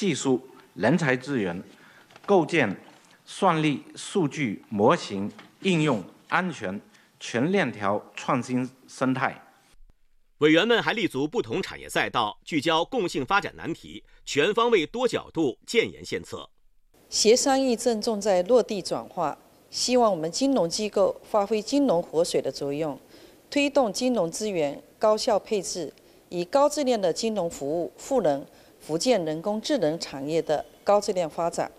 技术、人才资源，构建算力、数据模型应用安全全链条创新生态。 委员们还立足不同产业赛道，聚焦共性发展难题，全方位多角度建言献策。 协商议正重在落地转化，希望我们金融机构发挥金融活水的作用，推动金融资源高效配置，以高质量的金融服务赋能福建人工智能产业的高质量发展。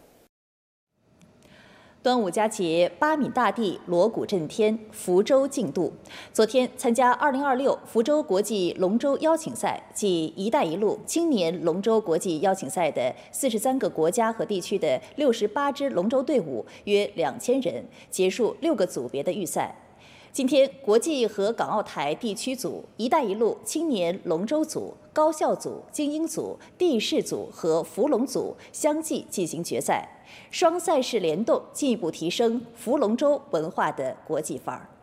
端午佳节，八闽大地锣鼓震天，福州竞渡。昨天参加2026福州国际龙舟邀请赛暨“一带一路”青年龙舟国际邀请赛的43个国家和地区的68支龙舟队伍，约2000人，结束6个组别的预赛。今天，国际和港澳台地区组、“一带一路”青年龙舟组、高校组、精英组、地势组和福龙组相继进行决赛。双赛事联动，进一步提升福龙舟文化的国际范儿。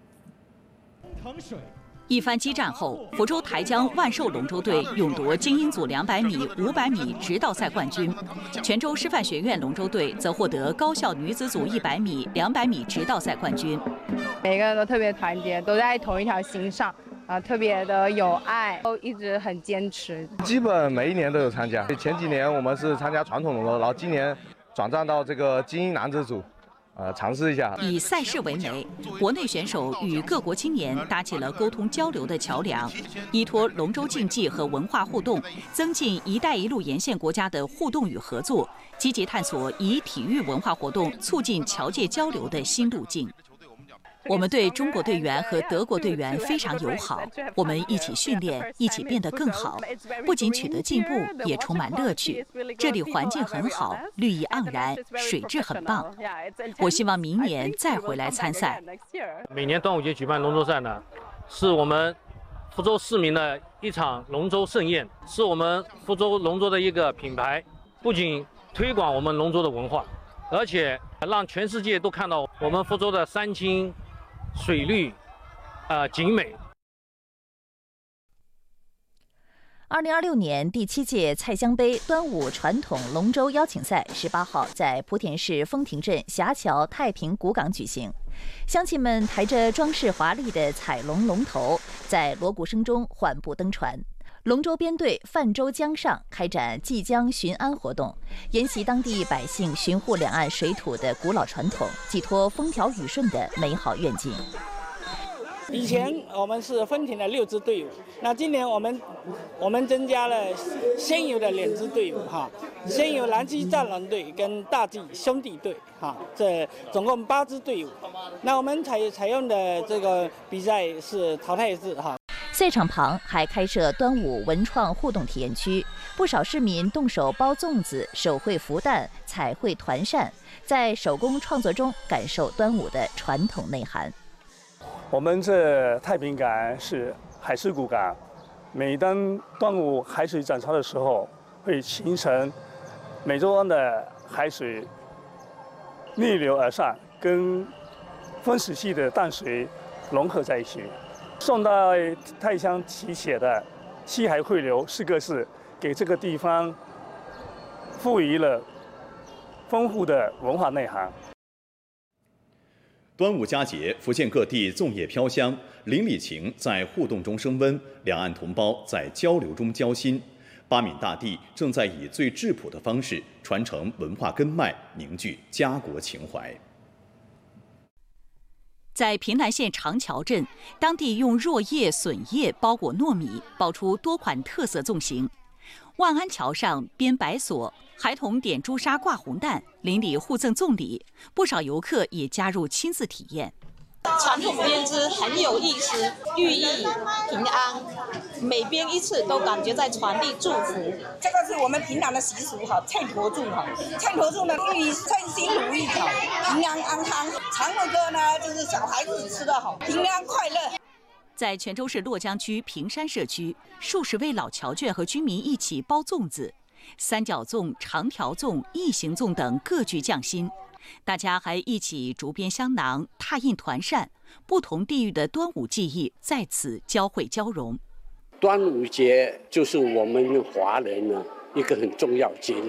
一番激战后，福州台江万寿龙舟队勇夺精英组200米、500米直道赛冠军，泉州师范学院龙舟队则获得高校女子组100米、200米直道赛冠军。 每个人都特别团结，都在同一条心上。特别的有爱，都一直很坚持。 基本每一年都有参加。前几年我们是参加传统龙舟，然后今年转战到这个精英男子组，尝试一下。 以赛事为媒，国内选手与各国青年搭起了沟通交流的桥梁，依托龙舟竞技和文化互动，增进“一带一路”沿线国家的互动与合作，积极探索以体育文化活动促进侨界交流的新路径。我们对中国队员和德国队员非常友好，我们一起训练，一起变得更好，不仅取得进步，也充满乐趣。这里环境很好，绿意盎然，水质很棒。我希望明年再回来参赛。 每年端午节举办龙舟赛呢，是我们福州市民的一场龙舟盛宴，是我们福州龙舟的一个品牌，不仅推广我们龙舟的文化，而且让全世界都看到我们福州的山清水绿，景美。 2026年第7届蔡江杯端午传统龙舟邀请赛18号在莆田市丰亭镇霞桥太平古港举行。乡亲们抬着装饰华丽的彩龙龙头，在锣鼓声中缓步登船。龙舟编队泛舟江上，开展济江巡安活动，沿袭当地百姓巡护两岸水土的古老传统，寄托风调雨顺的美好愿景。 以前我们是分停了6支队伍，那今年我们增加了现有的2支队伍哈，现有南极战狼队跟大济兄弟队哈，这总共8支队伍。那我们采用的这个比赛是淘汰制哈。 赛场旁还开设端午文创互动体验区，不少市民动手包粽子、手绘福袋、彩绘团扇，在手工创作中感受端午的传统内涵。 我们这太平港是海事古港，每当端午海水涨潮的时候，会形成美洲湾的海水逆流而上，跟风蚀系的淡水融合在一起。宋代太香题写的“西海汇流”4个字，给这个地方赋予了丰富的文化内涵。 端午佳节，福建各地粽叶飘香，邻里情在互动中升温，两岸同胞在交流中交心。八闽大地正在以最质朴的方式传承文化根脉，凝聚家国情怀。 在平南县长桥镇，当地用箬叶、笋叶包裹糯米，包出多款特色粽形。万安桥上编白索，孩童点朱砂挂红蛋，邻里互赠粽礼，不少游客也加入亲自体验。 传统编织很有意思，寓意平安，每编一次都感觉在传递祝福。 这个是我们平南的习俗哈，菜头粽哈，菜头粽呢寓意称心如意哈，平安安康。长乐歌呢就是小孩子吃的好，平安快乐。 在泉州市洛江区平山社区，数十位老侨眷和居民一起包粽子，三角粽、长条粽、异形粽等各具匠心。大家还一起竹编香囊、拓印团扇，不同地域的端午技艺在此交汇交融。 端午节就是我们华人呢一个很重要节日，